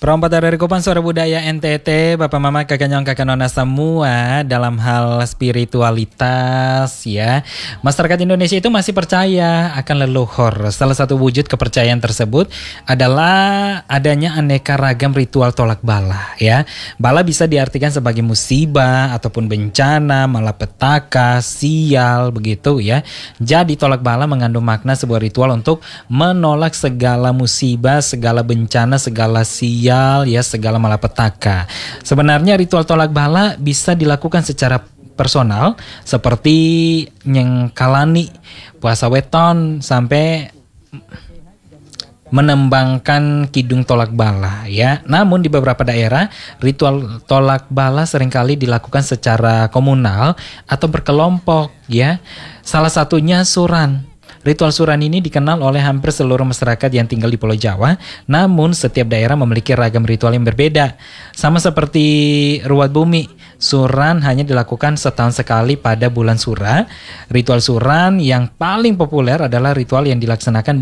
Terompat dari Kupan Suara Budaya NTT, Bapak Mama, Kakak Nyong, Kakak Nona semua dalam hal spiritualitas ya. Masyarakat Indonesia itu masih percaya akan leluhur. Salah satu wujud kepercayaan tersebut adalah adanya aneka ragam ritual tolak bala ya. Bala bisa diartikan sebagai musibah ataupun bencana, malapetaka, sial begitu ya. Jadi tolak bala mengandung makna sebuah ritual untuk menolak segala musibah, segala bencana, segala sial ya, segala malapetaka. Sebenarnya ritual tolak bala bisa dilakukan secara personal seperti nyengkalani, puasa weton sampai menembangkan kidung tolak bala ya. Namun di beberapa daerah ritual tolak bala seringkali dilakukan secara komunal atau berkelompok ya. Salah satunya suran. Ritual suran ini dikenal oleh hampir seluruh masyarakat yang tinggal di Pulau Jawa, namun setiap daerah memiliki ragam ritual yang berbeda. Sama seperti ruat bumi, suran hanya dilakukan setahun sekali pada bulan Sura. Ritual suran yang paling populer adalah ritual yang dilaksanakan